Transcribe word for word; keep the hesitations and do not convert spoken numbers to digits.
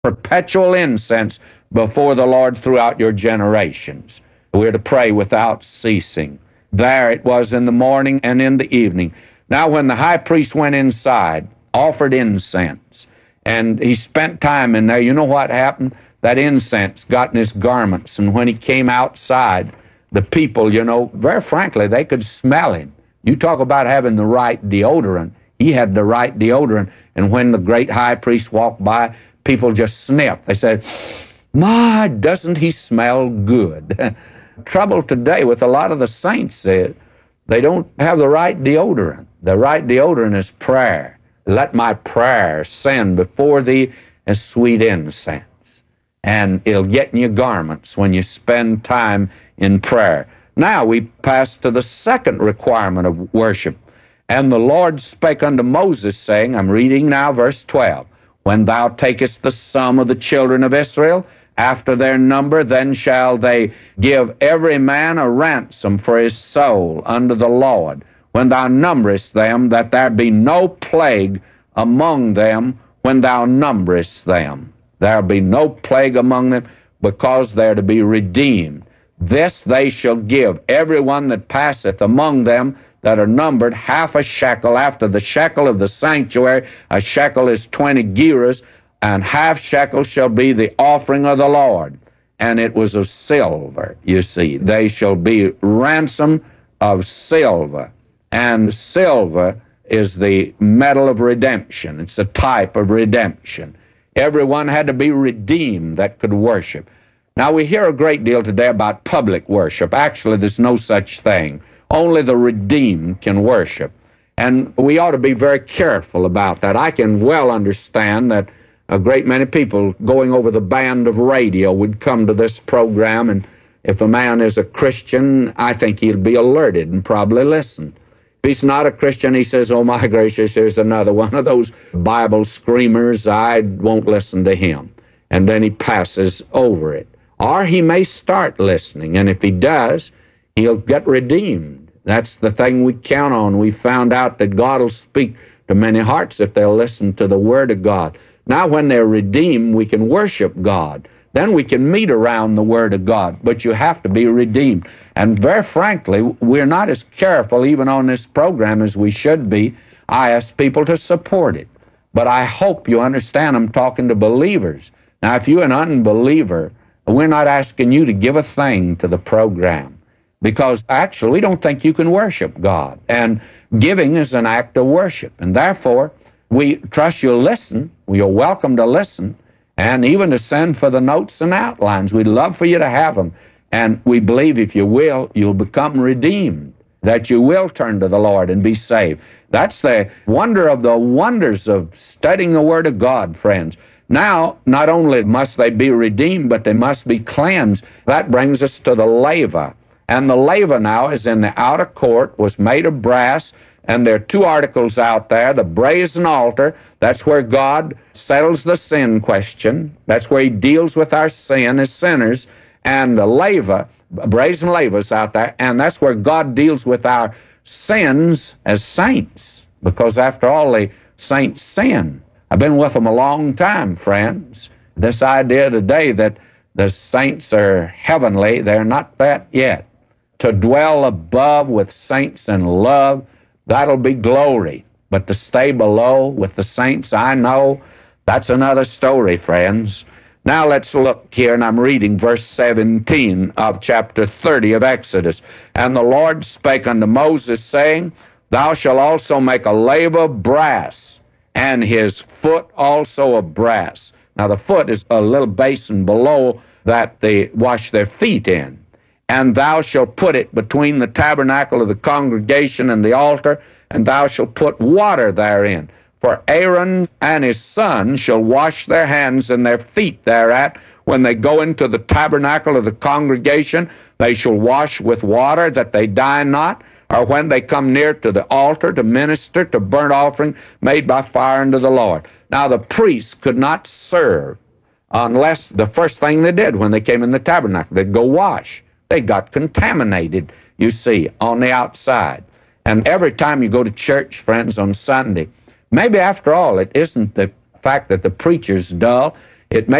perpetual incense before the Lord throughout your generations. We're to pray without ceasing. There it was in the morning and in the evening. Now when the high priest went inside, offered incense, and he spent time in there, you know what happened? That incense got in his garments, and when he came outside, the people, you know, very frankly, they could smell him. You talk about having the right deodorant. He had the right deodorant, and when the great high priest walked by, people just sniffed. They said, "My, doesn't he smell good?" Trouble today with a lot of the saints is they don't have the right deodorant. The right deodorant is prayer. Let my prayer ascend before thee as sweet incense. And it'll get in your garments when you spend time in prayer. Now we pass to the second requirement of worship. And the Lord spake unto Moses, saying, I'm reading now verse twelve, When thou takest the sum of the children of Israel, after their number, then shall they give every man a ransom for his soul unto the Lord, when thou numberest them, that there be no plague among them when thou numberest them. There be no plague among them, because they're to be redeemed. This they shall give every one that passeth among them that are numbered half a shekel, after the shekel of the sanctuary. A shekel is twenty gerahs, and half shekel shall be the offering of the Lord. And it was of silver, you see. They shall be ransom of silver. And silver is the metal of redemption. It's a type of redemption. Everyone had to be redeemed that could worship. Now, we hear a great deal today about public worship. Actually, there's no such thing. Only the redeemed can worship. And we ought to be very careful about that. I can well understand that a great many people going over the band of radio would come to this program, and if a man is a Christian, I think he'll be alerted and probably listen. If he's not a Christian, he says, oh my gracious, here's another one of those Bible screamers, I won't listen to him. And then he passes over it. Or he may start listening, and if he does, he'll get redeemed. That's the thing we count on. We found out that God will speak to many hearts if they'll listen to the Word of God. Now when they're redeemed, we can worship God. Then we can meet around the Word of God. But you have to be redeemed. And very frankly, we're not as careful even on this program as we should be. I ask people to support it. But I hope you understand I'm talking to believers. Now, if you're an unbeliever, we're not asking you to give a thing to the program. Because actually, we don't think you can worship God. And giving is an act of worship. And therefore, we trust you'll listen. You're welcome to listen, and even to send for the notes and outlines. We'd love for you to have them. And we believe if you will, you'll become redeemed, that you will turn to the Lord and be saved. That's the wonder of the wonders of studying the Word of God, friends. Now, not only must they be redeemed, but they must be cleansed. That brings us to the laver. And the laver now is in the outer court, was made of brass, and there are two articles out there. The brazen altar, that's where God settles the sin question. That's where he deals with our sin as sinners. And the laver, brazen laver's out there, and that's where God deals with our sins as saints. Because after all, the saints sin. I've been with them a long time, friends. This idea today that the saints are heavenly, they're not that yet. To dwell above with saints in love, that'll be glory. But to stay below with the saints, I know, that's another story, friends. Now let's look here, and I'm reading verse seventeen of chapter thirty of Exodus. And the Lord spake unto Moses, saying, Thou shalt also make a laver of brass, and his foot also of brass. Now the foot is a little basin below that they wash their feet in. And thou shalt put it between the tabernacle of the congregation and the altar, and thou shalt put water therein. For Aaron and his sons shall wash their hands and their feet thereat. When they go into the tabernacle of the congregation, they shall wash with water, that they die not. Or when they come near to the altar to minister to burnt offering made by fire unto the Lord. Now the priests could not serve unless the first thing they did when they came in the tabernacle, they'd go wash. They got contaminated, you see, on the outside. And every time you go to church, friends, on Sunday, maybe after all, it isn't the fact that the preacher's dull. It may